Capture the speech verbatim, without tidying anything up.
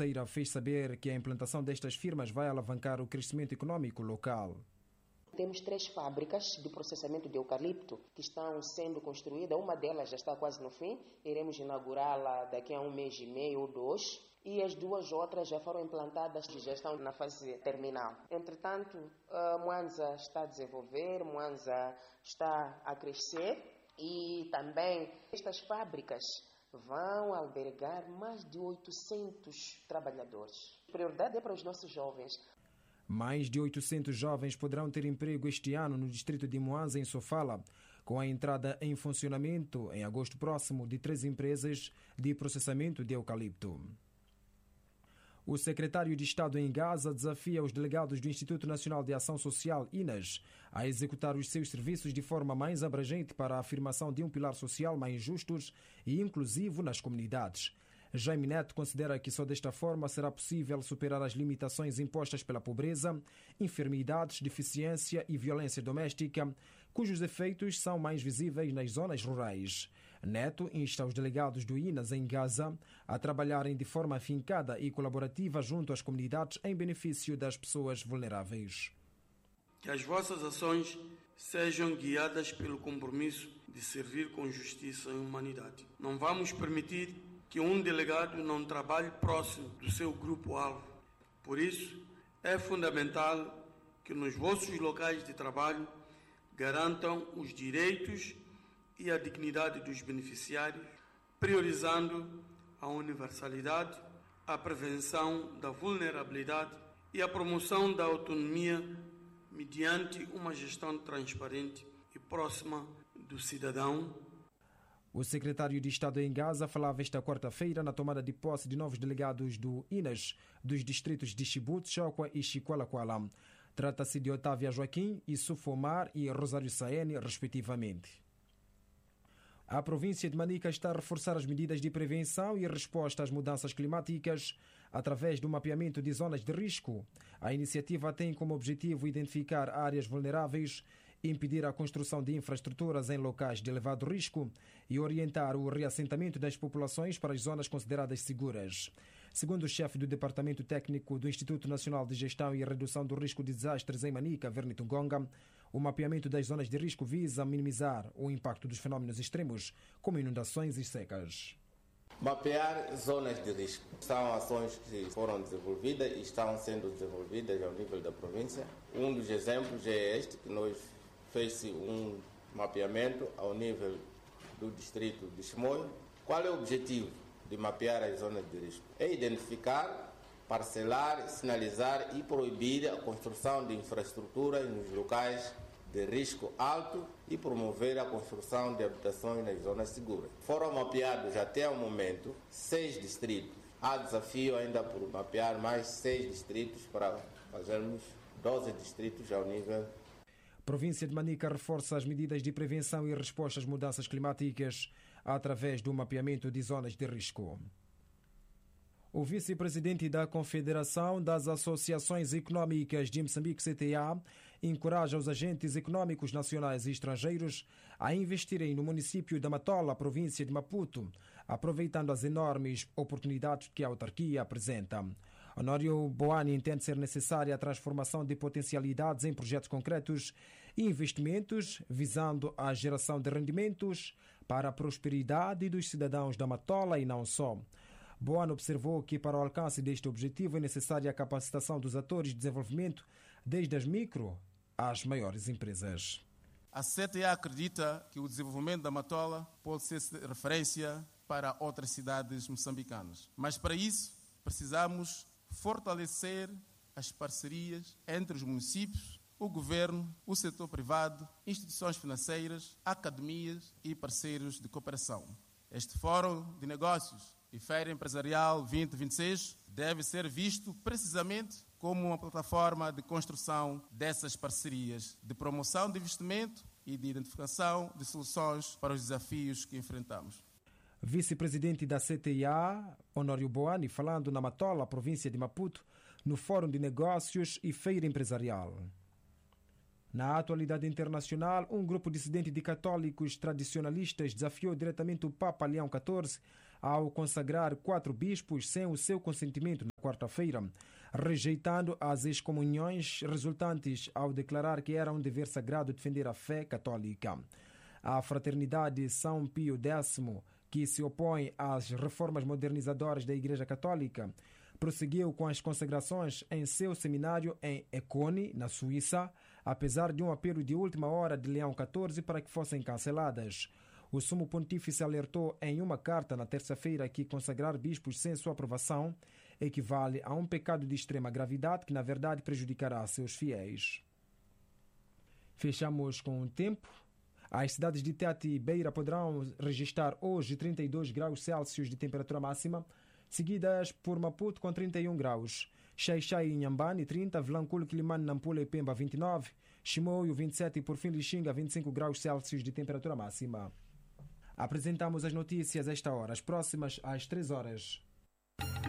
Terceira fez saber que a implantação destas firmas vai alavancar o crescimento econômico local. Temos três fábricas de processamento de eucalipto que estão sendo construídas. Uma delas já está quase no fim. Iremos inaugurá-la daqui a um mês e meio ou dois. E as duas outras já foram implantadas e já estão na fase terminal. Entretanto, Mwanza está a desenvolver, Mwanza está a crescer e também estas fábricas vão albergar mais de oitocentos trabalhadores. A prioridade é para os nossos jovens. Mais de oitocentos jovens poderão ter emprego este ano no distrito de Mwanza, em Sofala, com a entrada em funcionamento, em agosto próximo, de três empresas de processamento de eucalipto. O secretário de Estado em Gaza desafia os delegados do Instituto Nacional de Ação Social, I N A S, a executar os seus serviços de forma mais abrangente para a afirmação de um pilar social mais justo e inclusivo nas comunidades. Jaime Neto considera que só desta forma será possível superar as limitações impostas pela pobreza, enfermidades, deficiência e violência doméstica, cujos efeitos são mais visíveis nas zonas rurais. Neto insta os delegados do I N A S em Gaza a trabalharem de forma afincada e colaborativa junto às comunidades em benefício das pessoas vulneráveis. Que as vossas ações sejam guiadas pelo compromisso de servir com justiça e humanidade. Não vamos permitir que um delegado não trabalhe próximo do seu grupo-alvo. Por isso, é fundamental que nos vossos locais de trabalho garantam os direitos e a dignidade dos beneficiários, priorizando a universalidade, a prevenção da vulnerabilidade e a promoção da autonomia mediante uma gestão transparente e próxima do cidadão. O secretário de Estado em Gaza falava esta quarta-feira na tomada de posse de novos delegados do I N A S dos distritos de Chibut, Chokwa e Chiqualaquala. Trata-se de Otávia Joaquim, Issoufo Omar e Rosário Saene, respectivamente. A província de Manica está a reforçar as medidas de prevenção e resposta às mudanças climáticas através do mapeamento de zonas de risco. A iniciativa tem como objetivo identificar áreas vulneráveis, impedir a construção de infraestruturas em locais de elevado risco e orientar o reassentamento das populações para as zonas consideradas seguras. Segundo o chefe do Departamento Técnico do Instituto Nacional de Gestão e Redução do Risco de Desastres em Manica, Verni Tungonga, o mapeamento das zonas de risco visa minimizar o impacto dos fenómenos extremos, como inundações e secas. Mapear zonas de risco. São ações que foram desenvolvidas e estão sendo desenvolvidas ao nível da província. Um dos exemplos é este, que nós fez um mapeamento ao nível do distrito de Chimoio. Qual é o objetivo de mapear as zonas de risco? É identificar, parcelar, sinalizar e proibir a construção de infraestruturas nos locais de risco alto e promover a construção de habitações nas zonas seguras. Foram mapeados até o momento seis distritos. Há desafio ainda por mapear mais seis distritos para fazermos doze distritos ao nível. A província de Manica reforça as medidas de prevenção e resposta às mudanças climáticas através do mapeamento de zonas de risco. O vice-presidente da Confederação das Associações Económicas de Moçambique, C T A, encoraja os agentes económicos nacionais e estrangeiros a investirem no município da Matola, província de Maputo, aproveitando as enormes oportunidades que a autarquia apresenta. Honório Boani entende ser necessária a transformação de potencialidades em projetos concretos e investimentos visando a geração de rendimentos para a prosperidade dos cidadãos da Matola e não só. Boano observou que para o alcance deste objetivo é necessária a capacitação dos atores de desenvolvimento, desde as micro às maiores empresas. A C T A acredita que o desenvolvimento da Matola pode ser referência para outras cidades moçambicanas. Mas para isso precisamos fortalecer as parcerias entre os municípios, o governo, o setor privado, instituições financeiras, academias e parceiros de cooperação. Este Fórum de Negócios e Feira Empresarial vinte vinte e seis deve ser visto precisamente como uma plataforma de construção dessas parcerias, de promoção de investimento e de identificação de soluções para os desafios que enfrentamos. Vice-presidente da C T A, Honório Boani, falando na Matola, província de Maputo, no Fórum de Negócios e Feira Empresarial. Na atualidade internacional, um grupo dissidente de católicos tradicionalistas desafiou diretamente o Papa Leão catorze ao consagrar quatro bispos sem o seu consentimento na quarta-feira, rejeitando as excomunhões resultantes ao declarar que era um dever sagrado defender a fé católica. A Fraternidade São Pio X, que se opõe às reformas modernizadoras da Igreja Católica, prosseguiu com as consagrações em seu seminário em Econe, na Suíça, apesar de um apelo de última hora de Leão quatorze para que fossem canceladas. O Sumo Pontífice alertou em uma carta na terça-feira que consagrar bispos sem sua aprovação equivale a um pecado de extrema gravidade que, na verdade, prejudicará seus fiéis. Fechamos com o tempo. As cidades de Tete e Beira poderão registrar hoje trinta e dois graus Celsius de temperatura máxima, seguidas por Maputo com trinta e um graus, Xai-Xai e Inhambane trinta, Vilanculo, Quilimane, Nampula e Pemba vinte e nove, Chimoio vinte e sete e por fim Lixinga vinte e cinco graus Celsius de temperatura máxima. Apresentamos as notícias a esta hora, as próximas às três horas.